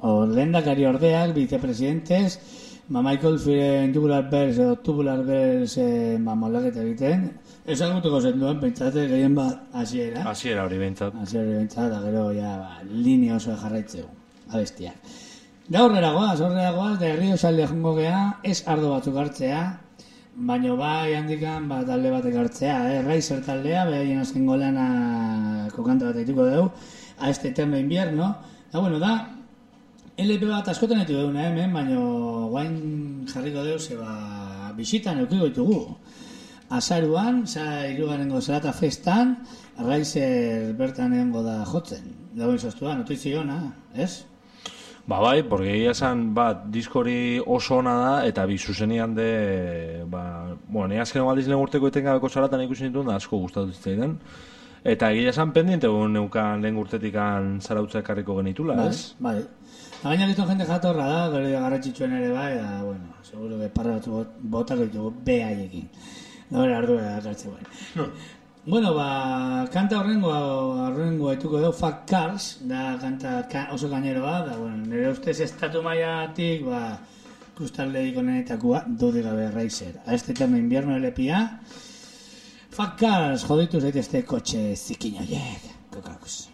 lehendakari ordeak, vicepresidentes, Michael Firen Tubular Bells edo Tubular Bells moldaketa egiten. Ezagutuko zen duen, pentsate gehien bat hasiera. Hasiera hori behintzat. Da gero linea oso jarraitzeu, abestiak. Gaurrera goaz, eta herri osalde jongo gea, ez ardo batzuk hartzea, baina bai handikan talde batek hartzea, Riser taldea, behaien azken golana kokanta bat egituko dugu, a este eterno invierno. Da, LP bat askotan etu dugu hemen, baina guain jarriko dugu, bisitan eukiko ditugu. Azaruan, irugarengo zelata festan, Riser bertan egongo da jotzen. Dagoen soztua, notizio ona, ez? Bai, porque egia esan diskori oso ona da, eta bi zuzenian ni azken aldiz lehen urteko etengabeko zaratan ikusi nituen da asko gustatu zitzaidan. Eta egia esan pendiente neukan lehen urtetikan zarautza ekarriko genitula, ez? Bai. Gaina gizton jende jatorra da, gero garratxitxuen ere bai, seguro que parra batzu botako ditugu behaiekin. Hora ardura hartze bai. Kanta horrengo haituko dugu, Fat Cars, da kanta oso gaineroa, nire ustez estatu maiatik, kustaldeik onenetakoa, dudik gabe Riser. A este eterno invierno LPA, Fat Cars, joditu zaitezte kotxe zikin horiek, kokakus.